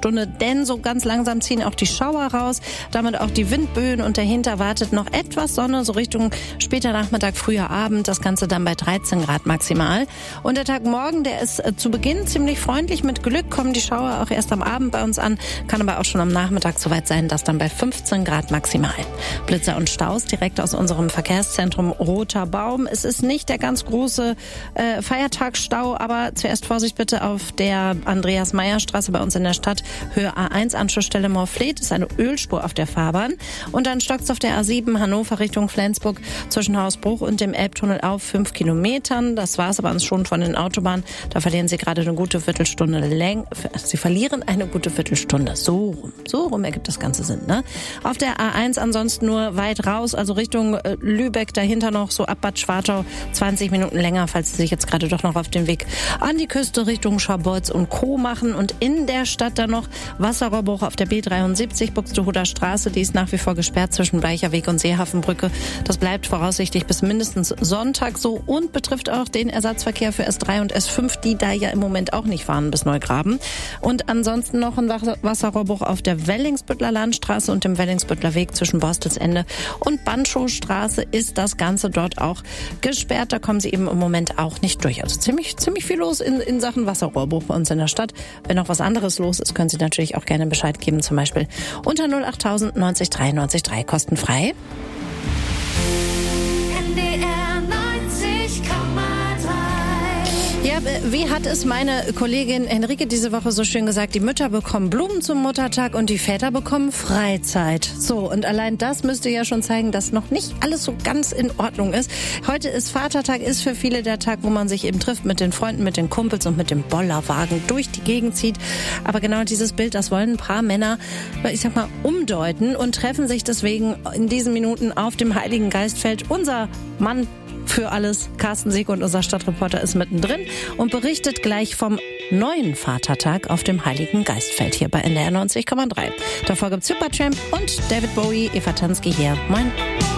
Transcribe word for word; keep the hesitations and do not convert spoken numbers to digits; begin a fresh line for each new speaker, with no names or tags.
Viertelstunde, denn so ganz langsam ziehen auch die Schauer raus, damit auch die Windböen und dahinter wartet noch etwas Sonne, so Richtung später Nachmittag, früher Abend, das Ganze dann bei dreizehn Grad maximal. Und der Tag morgen, der ist zu Beginn ziemlich freundlich, mit Glück kommen die Schauer auch erst am Abend bei uns an, kann aber auch schon am Nachmittag so weit sein, dass dann bei fünfzehn Grad maximal. Blitzer und Staus direkt aus unserem Verkehrszentrum Roter Baum. Es ist nicht der ganz große äh, Feiertagsstau, aber zuerst Vorsicht bitte auf der Andreas-Meyer-Straße bei uns in der Stadt, Höhe A eins, Anschlussstelle Morfleet, ist eine Ölspur auf der Fahrbahn. Und dann stockt's auf der A sieben Hannover Richtung Flensburg zwischen Hausbruch und dem Elbtunnel auf fünf Kilometern. Das war's aber schon von den Autobahnen. Da verlieren Sie gerade eine gute Viertelstunde läng. Sie verlieren eine gute Viertelstunde. So rum. So rum ergibt das Ganze Sinn, ne? Auf der A eins ansonsten nur weit raus, also Richtung äh, Lübeck, dahinter noch so ab Bad Schwartau, zwanzig Minuten länger, falls Sie sich jetzt gerade doch noch auf den Weg an die Küste Richtung Scharbeutz und Co. machen. Und in der Stadt dann noch Wasserrohrbruch auf der B dreiundsiebzig, Buxtehuder Straße, die ist nach wie vor gesperrt zwischen Bleicherweg und Seehafenbrücke. Das bleibt voraussichtlich bis mindestens Sonntag so und betrifft auch den Ersatzverkehr für S drei und S fünf, die da ja im Moment auch nicht fahren bis Neugraben. Und ansonsten noch ein Wasserrohrbruch auf der Wellingsbüttler Landstraße und dem Wellingsbüttler Weg zwischen Borstelsende und Bandschowstraße ist das Ganze dort auch gesperrt. Da kommen Sie eben im Moment auch nicht durch. Also ziemlich, ziemlich viel los in, in Sachen Wasserrohrbruch bei uns in der Stadt. Wenn noch was anderes los ist, können Sie natürlich auch gerne Bescheid geben, zum Beispiel unter null acht tausend neunzig drei neunzig drei kostenfrei. Ja, wie hat es meine Kollegin Henrike diese Woche so schön gesagt, die Mütter bekommen Blumen zum Muttertag und die Väter bekommen Freizeit. So, und allein das müsste ja schon zeigen, dass noch nicht alles so ganz in Ordnung ist. Heute ist Vatertag, ist für viele der Tag, wo man sich eben trifft mit den Freunden, mit den Kumpels und mit dem Bollerwagen durch die Gegend zieht. Aber genau dieses Bild, das wollen ein paar Männer, ich sag mal, umdeuten und treffen sich deswegen in diesen Minuten auf dem Heiligen Geistfeld. Unser Mann für alles, Carsten Sieg, und unser Stadtreporter ist mittendrin und berichtet gleich vom neuen Vatertag auf dem Heiligen Geistfeld hier bei N D R neunzig Komma drei. Davor gibt's Supertramp und David Bowie, Eva Tansky hier. Moin.